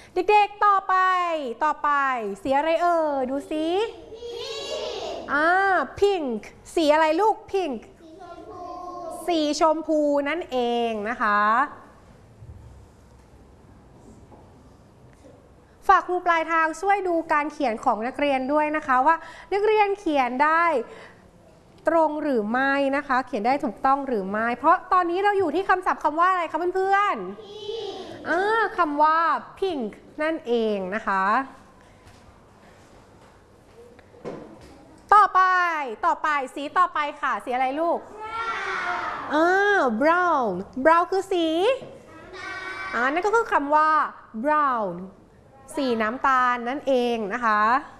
เด็กๆต่อไปสีอะไรดูสิpink สีอะไรลูก pink สีชมพูนั่นเองนะคะฝากครูปลายทางช่วยดูการเขียนของนักเรียนด้วยนะคะว่านักเรียนเขียนได้ตรงหรือไม่นะคะเขียนได้ถูกต้องหรือไม่เพราะตอนนี้เราอยู่ที่คำศัพท์คำว่าอะไรคะเพื่อนๆคำว่า pink นั่นเองนะคะต่อไปสีต่อไปค่ะสีอะไรลูกbrown คือสีนั่นก็คือคำว่า brown สีน้ำตาลนั่นเองนะคะ